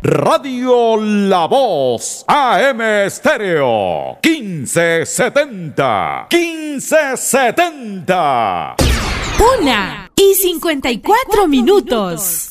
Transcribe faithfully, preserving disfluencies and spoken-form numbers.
Radio La Voz, A M Estéreo, quince setenta, quince setenta. Una y cincuenta y cuatro minutos.